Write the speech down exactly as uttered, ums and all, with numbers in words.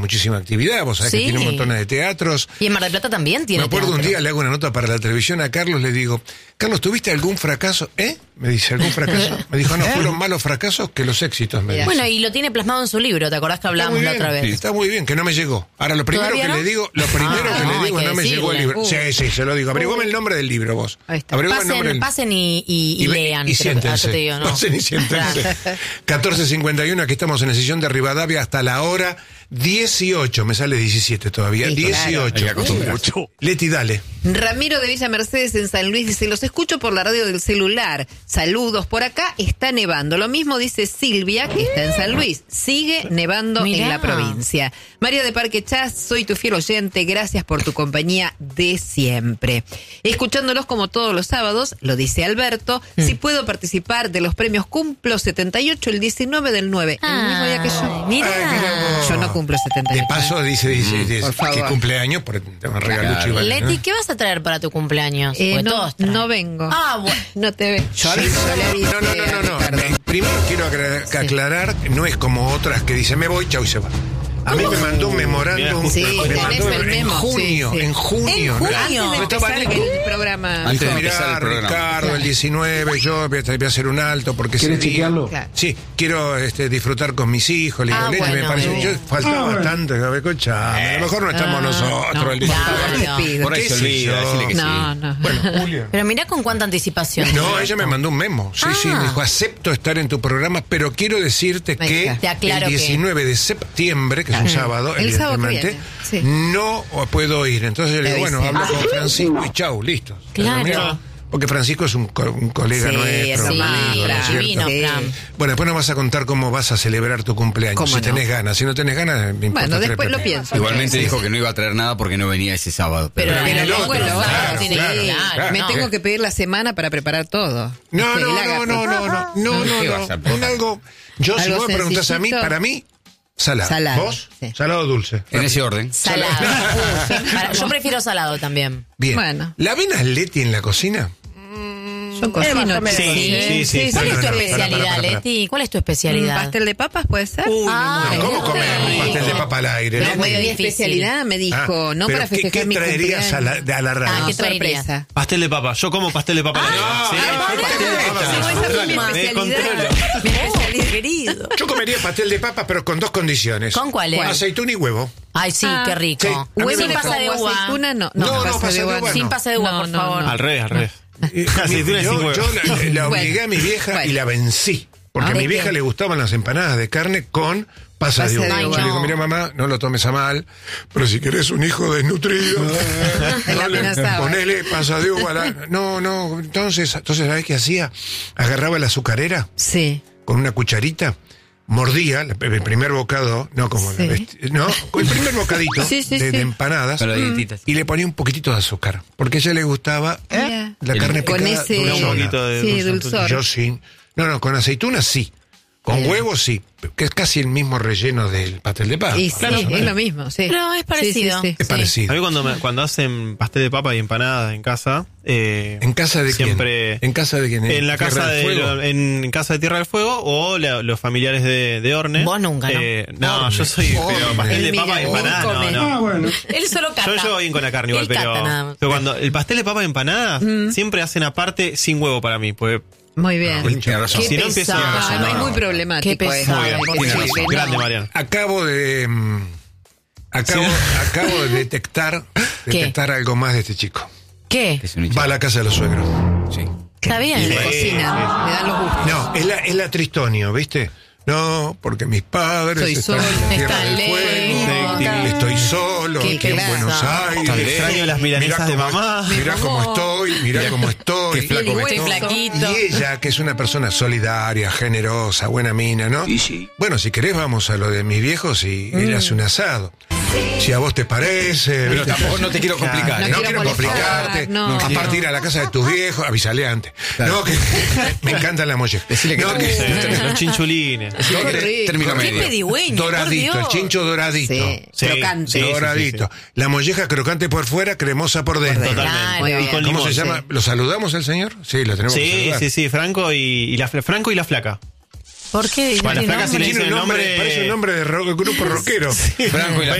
muchísima actividad, vos sabés Sí. que tiene un montón de teatros. Y en Mar del Plata también tiene Me acuerdo teatro. un día, le hago una nota para la televisión a Carlos, le digo, Carlos, ¿tuviste algún fracaso? ¿Eh? Me dice, ¿algún fracaso? Me dijo, no, fueron malos fracasos que los éxitos, me dice. Bueno, y lo tiene plasmado en su libro, ¿te acordás que Está hablábamos muy la bien, otra vez? sí, está muy bien, que no me llegó. Ahora, lo primero que ¿Todavía no? le digo, lo primero Ah, que no, le digo, hay que no me llegó el decirle. libro. Sí, sí, se lo digo. Averigüame el nombre del libro, vos. Ahí está. Averigüame el nombre Pasen, del pasen y, y, y ve- lean. Y que lo- ah, siéntense. yo te digo, ¿no? Pasen y siéntense. catorce cincuenta y uno, aquí estamos en la sesión de Rivadavia hasta la hora dieciocho. Me sale diecisiete todavía. Sí, claro. dieciocho. Hay que acostumbrarse. Leti, dale. Ramiro de Villa Mercedes en San Luis dice, los escucho por la radio del celular. Saludos, por acá está nevando. Lo mismo dice Silvia, que está en San Luis. Sigue nevando Mirá. en la provincia. María de Parque Chas, soy tu fiel oyente. Gracias por tu compañía de siempre. Escuchándolos como todos los sábados, lo dice Alberto, Mm. si puedo participar de los premios cumplo setenta y ocho el diecinueve del nueve, el mismo día que yo. Mirá. Ay, mirá vos. Yo no cumplo setenta y ocho. De paso, dice, dice, dice por favor. que cumpleaños, por un regalucho y vale, Leti, ¿no? ¿qué vas a traer para tu cumpleaños? Eh, Porque no, todos traen. no vengo. Ah, bueno. No te ve. Yo aviso, yo le avisé No, no, no, no, a no. Ricardo. Me- Primero quiero aclarar, Sí. aclarar, no es como otras que dicen, me voy, chau, y se va. A mí me mandó un memorándum. Sí, me tenés mandó el en memo, junio, sí, sí. en junio. En ¿no? junio. Antes de No estaba empezar ni- el programa. Antes de Dijo, empezar mirá, el programa. Ricardo, el diecinueve, yo voy a, voy a hacer un alto porque ¿Quieres ese día- chequearlo? Claro. Sí, quiero este, disfrutar con mis hijos. Le digo, Ah, Leti, me bueno, parece, muy yo bien. faltaba Ah, bueno. bastante, a ver, escuchame, a lo mejor no estamos Ah, nosotros no, el por favor, diecinueve. te pido. Por ahí ¿Qué se sé olvida, yo? decirle que No, sí. no. Bueno, Julio. Pero mirá con cuánta anticipación. No, ella me mandó un memo. Sí, Ah. sí, me dijo, acepto estar en tu programa, pero quiero decirte Ahí que está. Te aclaro el que- diecinueve de septiembre, que es un sábado, El sábado que evidentemente, viene, sí. no puedo ir. Entonces yo le Te digo, bueno, avisé. hablo con Francisco y chau, listo. Claro. Mira, porque Francisco es un, co- un colega Sí, nuestro. es un más, amigo, ¿no es Fran, cierto? divino, Sí. Fran. Bueno, después nos vas a contar cómo vas a celebrar tu cumpleaños. ¿Cómo Si no? tenés ganas. Si no tenés ganas, me importa Bueno, tres después lo pepinos. pienso. Igualmente Sí. dijo que no iba a traer nada porque no venía ese sábado. Pero Pero, viene Pero el luego otro, lo claro, hago, tiene sí. que- claro, Me no. tengo que pedir la semana para preparar todo. No, Que no, él haga no, no, no, no, no, no, ¿Qué no. vas a preparar? Un algo. Yo, si Algo vos me preguntás a mí, sencillito. para mí, salado. Salado, ¿Vos? sí. Salado o dulce. en ese orden. Salado. Uh, para- yo prefiero salado también. Bien. Bueno. ¿La ven a Leti en la cocina? Yo cocino. Sí, sí, sí, sí. ¿Cuál No, es tu no, no, para, especialidad, para, para, para. Leti? ¿Cuál es tu ¿Un especialidad? pastel de papas puede ser? Ah, No, ¿Cómo no. comer un pastel de papa al aire? Pero es ¿no? muy mi difícil. especialidad me dijo, Ah, no pero para ¿qué- festejar ¿Qué mi traerías a la, cumpleaños. a la radio? Ah, No, ¿qué traerías? sorpresa. Pastel de papa. Yo como pastel de papa. Ah, Sí, ah, pastel de perfecto. papa. Sí, esa fue mi Me especialidad. controlo. Mi especialidad. Querido. Yo comería pastel de papa, pero con dos condiciones. ¿Con cuáles? Aceituna y huevo. Ay, sí, Ah, qué rico. sí. A mí me Sin gusta. pasa de ¿Con uva. aceituna? No, No, no, no, pasa pasa de de uva. uva, no. Sin pasa de uva, No, por no, favor. no. Al revés, al revés. Eh, Aceituna yo sin huevo. yo la, la obligué a mi vieja Bueno. y la vencí. Porque Ah, a mi ¿de vieja qué? le gustaban las empanadas de carne con pasa de Pasa uva. de Yo uva. le digo, No. mira mamá, no lo tomes a mal, pero si querés un hijo desnutrido, La no le- amenazaba. ponele pasa de uva. a la- No, no, entonces, entonces ¿sabés qué hacía? Agarraba la azucarera Sí. con una cucharita, mordía el el primer bocado, no como Sí. la vesti- no, el primer bocadito Sí, sí, de, sí. de empanadas Con las dietitas. y le ponía un poquito de azúcar, porque a ella le gustaba Mira. la El- carne Con picada ese- dulzona. Un poquito de Sí, dulzor. dulzor. Yo sí. No, no, con aceitunas sí. Con Bien. huevo sí, que es casi el mismo relleno del pastel de papa. Y sí, Claro, es lo mismo, sí. Pero es parecido. Sí, sí, es sí. parecido. A mí cuando, me- cuando hacen pastel de papa y empanadas en casa, eh, ¿En casa de siempre quién? ¿En casa de quién? en la Tierra casa del de Fuego? lo- en casa de Tierra del Fuego o la- los familiares de, de Orne. Vos nunca, ¿no? Eh, no, Orne. yo soy pero Orne. pastel Él de mira, papa y él empanada, no, come. no. Ah, bueno. Él solo cata. Yo llevo bien con la carne igual, Él pero, cata nada más. pero cuando el pastel de papa y empanadas siempre hacen aparte sin huevo para mí, porque Muy bien. Tiene razón. Qué Si no empieza- pesado. Ah, no, es no. muy problemático. Qué esto. pesado. Muy bien, Ay, tiene sí, razón. no. Grande, Mariano. Acabo de. mm, Acabo, Sí. acabo de detectar, ¿Qué? detectar algo más de este chico. ¿Qué? Es un Va a la casa de los suegros. Sí. Está Y bien. le Sí. cocinan, le dan los gustos. No, es la, es la Tristonio, ¿viste? No, porque mis padres Soy están solo, en Tierra están del lejos. Fuego, Sí, estoy solo Qué aquí en clase. Buenos Aires. Tan extraño las milanesas Mirá de cómo- mamá. Mirá Mi cómo mamá. estoy, mirá cómo estoy. Qué flaco que Estoy estoy. flaquito. Y ella, que es una persona solidaria, generosa, buena mina, ¿no? Sí, sí. Bueno, si querés vamos a lo de mis viejos y él hace un asado. Si a vos te parece... Pero ¿viste? tampoco no te quiero complicar. No, No quiero quiero molestar, complicarte. no. Aparte ir a la casa de tus viejos, avisale antes. Claro. No, que me encantan las mollejas. Decile que No, te que- Sí, los chinchulines. Decile que Qué rico. térmica Qué media. pedigüeño, doradito, por el Dios. chincho doradito. Sí, Sí, crocante. sí, sí, doradito. sí, La molleja crocante por fuera, cremosa por dentro. dentro. Totalmente. Muy Y bien. con ¿Cómo limón. se llama? ¿Lo saludamos al señor? Sí, lo tenemos que Sí, saludar. sí, sí, Franco y, y la, Franco y la flaca. ¿Por qué? Para No tiene flacas sí le nombre. Tiene dicen un el nombre, nombre- parece un nombre de ro- grupo rockero. Franco y la